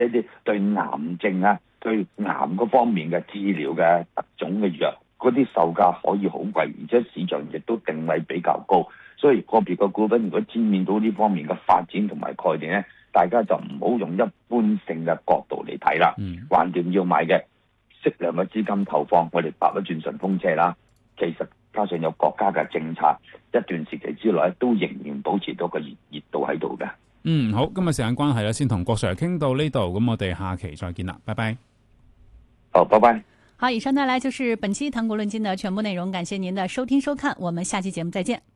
一啲對癌症啊、對癌嗰方面嘅治療嘅特種嘅藥，嗰啲售價可以好貴，而且市場亦都定位比較高，所以個別嘅股份如果沾染到呢方面嘅發展同埋概念咧，大家就唔好用一般性嘅角度嚟睇啦。橫掂要買嘅適量嘅資金投放，我哋搭一轉順風車啦。其實加上有國家嘅政策，一段時期之內都仍然保持到個熱度喺度嘅。 好，今日時間關係啦，先同郭 Sir 傾到呢度，咁我哋下期再見啦，拜拜。 好，拜拜。 好，以上帶來就是本期談股論盡的全部內容，感謝您的收聽收看，我們下期節目再見。